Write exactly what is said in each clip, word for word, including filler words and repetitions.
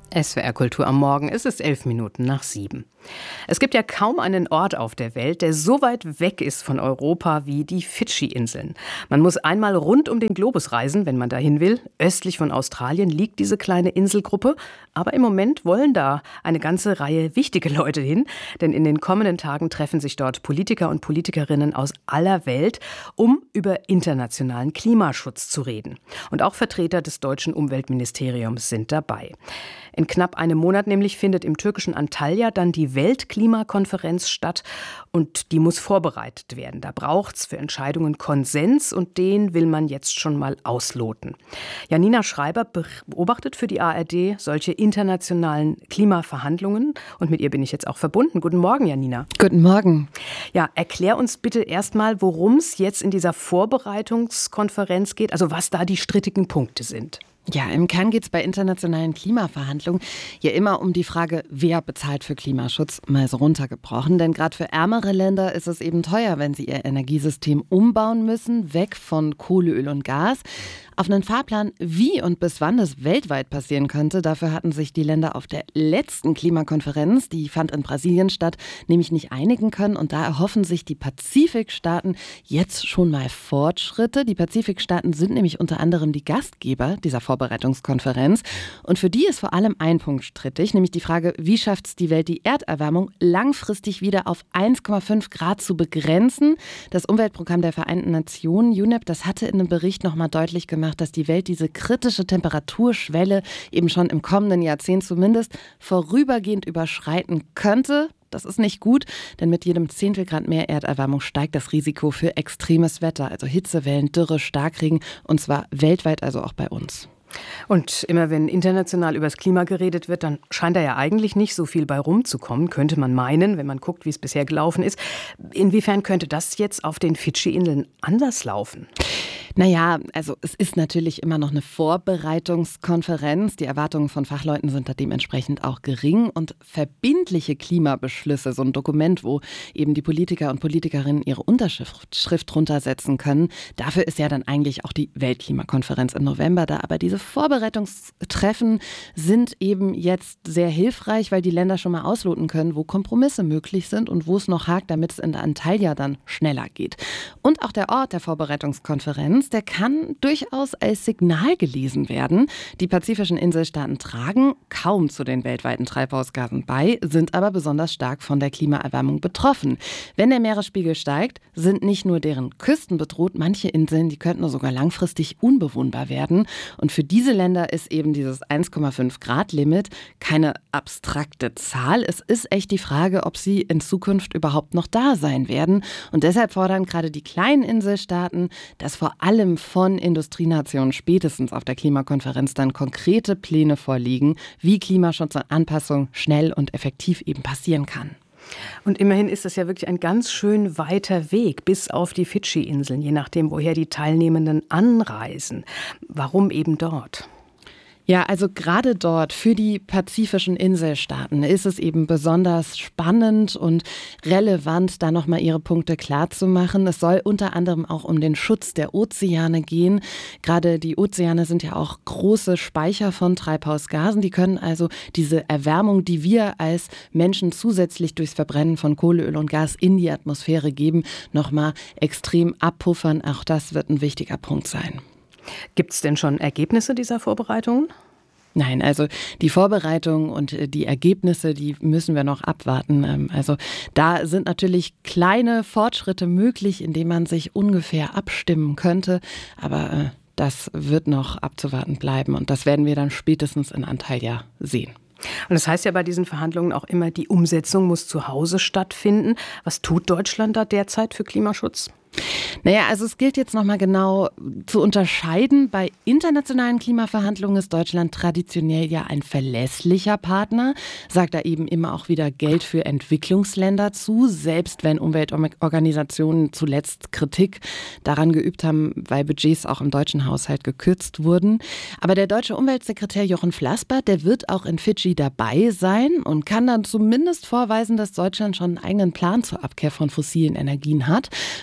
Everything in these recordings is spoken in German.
S W R Kultur am Morgen, es ist elf Minuten nach sieben. Es gibt ja kaum einen Ort auf der Welt, der so weit weg ist von Europa wie die Fidschi-Inseln. Man muss einmal rund um den Globus reisen, wenn man dahin will. Östlich von Australien liegt diese kleine Inselgruppe. Aber im Moment wollen da eine ganze Reihe wichtige Leute hin. Denn in den kommenden Tagen treffen sich dort Politiker und Politikerinnen aus aller Welt, um über internationalen Klimaschutz zu reden. Und auch Vertreter des deutschen Umweltministeriums sind dabei. In knapp einem Monat nämlich findet im türkischen Antalya dann die Weltklimakonferenz statt und die muss vorbereitet werden. Da braucht es für Entscheidungen Konsens und den will man jetzt schon mal ausloten. Janina Schreiber beobachtet für die A R D solche internationalen Klimaverhandlungen und mit ihr bin ich jetzt auch verbunden. Guten Morgen, Janina. Guten Morgen. Ja, erklär uns bitte erstmal, worum es jetzt in dieser Vorbereitungskonferenz geht, also was da die strittigen Punkte sind. Ja, im Kern geht es bei internationalen Klimaverhandlungen ja immer um die Frage, wer bezahlt für Klimaschutz, mal so runtergebrochen. Denn gerade für ärmere Länder ist es eben teuer, wenn sie ihr Energiesystem umbauen müssen, weg von Kohle, Öl und Gas. Auf einen Fahrplan, wie und bis wann das weltweit passieren könnte, dafür hatten sich die Länder auf der letzten Klimakonferenz, die fand in Brasilien statt, nämlich nicht einigen können. Und da erhoffen sich die Pazifikstaaten jetzt schon mal Fortschritte. Die Pazifikstaaten sind nämlich unter anderem die Gastgeber dieser Vorbereitungskonferenz. Und für die ist vor allem ein Punkt strittig, nämlich die Frage, wie schafft es die Welt, die Erderwärmung langfristig wieder auf eins Komma fünf Grad zu begrenzen. Das Umweltprogramm der Vereinten Nationen, U N E P, das hatte in einem Bericht nochmal deutlich gemacht, dass die Welt diese kritische Temperaturschwelle eben schon im kommenden Jahrzehnt zumindest vorübergehend überschreiten könnte. Das ist nicht gut, denn mit jedem Zehntelgrad mehr Erderwärmung steigt das Risiko für extremes Wetter, also Hitzewellen, Dürre, Starkregen, und zwar weltweit, also auch bei uns. Und immer wenn international über das Klima geredet wird, dann scheint da ja eigentlich nicht so viel bei rumzukommen, könnte man meinen, wenn man guckt, wie es bisher gelaufen ist. Inwiefern könnte das jetzt auf den Fidschi-Inseln anders laufen? Naja, also es ist natürlich immer noch eine Vorbereitungskonferenz. Die Erwartungen von Fachleuten sind da dementsprechend auch gering. Und verbindliche Klimabeschlüsse, so ein Dokument, wo eben die Politiker und Politikerinnen ihre Unterschrift drunter setzen können, dafür ist ja dann eigentlich auch die Weltklimakonferenz im November da. Aber diese Vorbereitungstreffen sind eben jetzt sehr hilfreich, weil die Länder schon mal ausloten können, wo Kompromisse möglich sind und wo es noch hakt, damit es in der Antalya dann schneller geht. Und auch der Ort der Vorbereitungskonferenz, der kann durchaus als Signal gelesen werden. Die pazifischen Inselstaaten tragen kaum zu den weltweiten Treibhausgasen bei, sind aber besonders stark von der Klimaerwärmung betroffen. Wenn der Meeresspiegel steigt, sind nicht nur deren Küsten bedroht, manche Inseln, die könnten sogar langfristig unbewohnbar werden. Und für diese Länder ist eben dieses eins Komma fünf Grad Limit keine abstrakte Zahl. Es ist echt die Frage, ob sie in Zukunft überhaupt noch da sein werden. Und deshalb fordern gerade die kleinen Inselstaaten, dass vor allem von Industrienationen spätestens auf der Klimakonferenz dann konkrete Pläne vorliegen, wie Klimaschutz und Anpassung schnell und effektiv eben passieren kann. Und immerhin ist es ja wirklich ein ganz schön weiter Weg bis auf die Fidschi-Inseln, je nachdem, woher die Teilnehmenden anreisen. Warum eben dort? Ja, also gerade dort für die pazifischen Inselstaaten ist es eben besonders spannend und relevant, da nochmal ihre Punkte klarzumachen. Es soll unter anderem auch um den Schutz der Ozeane gehen. Gerade die Ozeane sind ja auch große Speicher von Treibhausgasen. Die können also diese Erwärmung, die wir als Menschen zusätzlich durchs Verbrennen von Kohle, Öl und Gas in die Atmosphäre geben, nochmal extrem abpuffern. Auch das wird ein wichtiger Punkt sein. Gibt es denn schon Ergebnisse dieser Vorbereitungen? Nein, also die Vorbereitung und die Ergebnisse, die müssen wir noch abwarten. Also da sind natürlich kleine Fortschritte möglich, indem man sich ungefähr abstimmen könnte. Aber das wird noch abzuwarten bleiben und das werden wir dann spätestens in Antalya sehen. Und das heißt ja bei diesen Verhandlungen auch immer, die Umsetzung muss zu Hause stattfinden. Was tut Deutschland da derzeit für Klimaschutz? Naja, also es gilt jetzt nochmal genau zu unterscheiden. Bei internationalen Klimaverhandlungen ist Deutschland traditionell ja ein verlässlicher Partner, sagt da eben immer auch wieder Geld für Entwicklungsländer zu, selbst wenn Umweltorganisationen zuletzt Kritik daran geübt haben, weil Budgets auch im deutschen Haushalt gekürzt wurden. Aber der deutsche Umweltsekretär Jochen Flassbart, der wird auch in Fidschi dabei sein und kann dann zumindest vorweisen, dass Deutschland schon einen eigenen Plan zur Abkehr von fossilen Energien hat. Vor knapp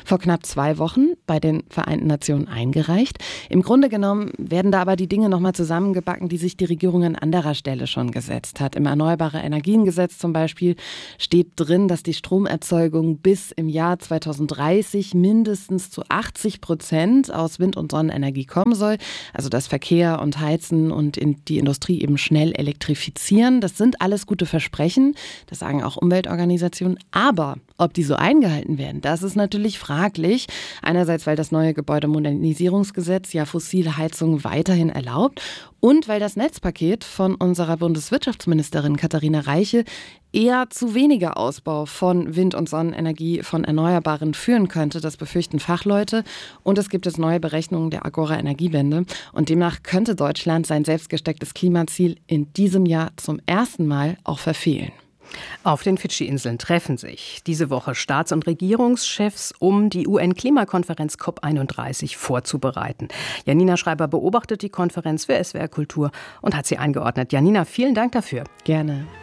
knapp zwei Wochen bei den Vereinten Nationen eingereicht. Im Grunde genommen werden da aber die Dinge nochmal zusammengebacken, die sich die Regierung an anderer Stelle schon gesetzt hat. Im Erneuerbare Energiengesetz zum Beispiel steht drin, dass die Stromerzeugung bis im Jahr zweitausenddreißig mindestens zu achtzig Prozent aus Wind- und Sonnenenergie kommen soll. Also dass Verkehr und Heizen und in die Industrie eben schnell elektrifizieren. Das sind alles gute Versprechen, das sagen auch Umweltorganisationen. Aber ob die so eingehalten werden, das ist natürlich fraglich. Einerseits, weil das neue Gebäudemodernisierungsgesetz ja fossile Heizungen weiterhin erlaubt und weil das Netzpaket von unserer Bundeswirtschaftsministerin Katharina Reiche eher zu weniger Ausbau von Wind- und Sonnenenergie von Erneuerbaren führen könnte. Das befürchten Fachleute. Und es gibt jetzt neue Berechnungen der Agora Energiewende. Und demnach könnte Deutschland sein selbst gestecktes Klimaziel in diesem Jahr zum ersten Mal auch verfehlen. Auf den Fidschi-Inseln treffen sich diese Woche Staats- und Regierungschefs, um die U N-Klimakonferenz C O P einunddreißig vorzubereiten. Janina Schreiber beobachtet die Konferenz für S W R Kultur und hat sie eingeordnet. Janina, vielen Dank dafür. Gerne.